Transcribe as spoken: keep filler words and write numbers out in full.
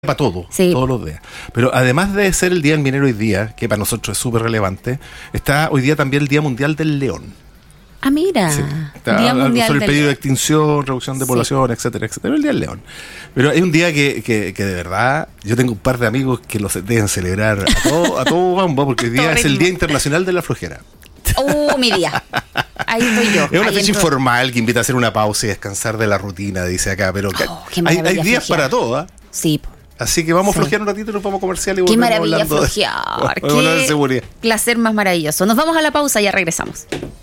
para todo, Sí. todos los días. Pero además de ser el Día del Minero hoy día, que para nosotros es súper relevante, está hoy día también el Día Mundial del León. Ah, mira. Sí. Está Día algo Mundial sobre el del pedido de León. extinción, reducción de Sí. población, etcétera, etcétera. El Día del León. Pero hay un día que, que, que de verdad, yo tengo un par de amigos que lo se- deben celebrar a todo, a todo bombo, porque hoy día Todo es el ritmo. Día Internacional de la Flojera. Oh, mi día. Ahí estoy yo. Es una Ahí fecha entro. informal que invita a hacer una pausa y descansar de la rutina, dice acá, pero que- Oh, qué hay, hay maravilla días flojear. para todo, ¿ah? Sí, po. Así que vamos Sí. a flojear un ratito y nos vamos a comercial y Qué volvemos maravilla hablando de- flojear. Vamos a hablar de Qué seguridad. placer más maravilloso. Nos vamos a la pausa y ya regresamos.